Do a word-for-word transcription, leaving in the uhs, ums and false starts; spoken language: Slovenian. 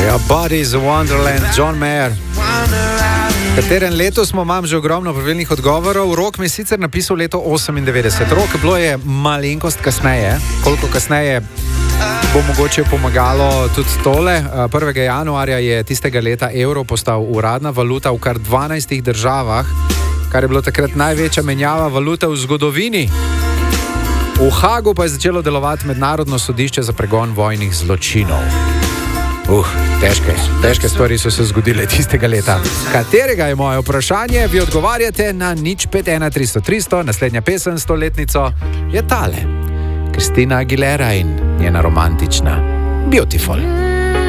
Ja, Bodies of Wonderland, John Mayer. V katerem letu smo, imam že ogromno pravilnih odgovorov. Rok mi je sicer napisal leto osemindevetdeset. Rok bilo je malenkost kasneje. Koliko kasneje bo mogoče pomagalo tudi tole. prvega januarja je tistega leta evro postal uradna valuta v kar dvanajstih državah, kar je bilo takrat največja menjava valute v zgodovini. V Hagu pa je začelo delovati mednarodno sodišče za pregon vojnih zločinov. Uh, težke, težke stvari so se zgodile tistega leta. Katerega je moje vprašanje? Vi odgovarjate na nič pet ena tristo tristo. Naslednja pesem s to letnico je tale. Christina Aguilera in njena romantična Beautiful.